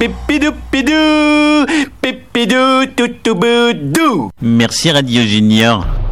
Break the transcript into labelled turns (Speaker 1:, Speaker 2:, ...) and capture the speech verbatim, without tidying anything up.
Speaker 1: Pépidou, pidou, pépidou, toutoubou, dou.
Speaker 2: Merci Radio Junior.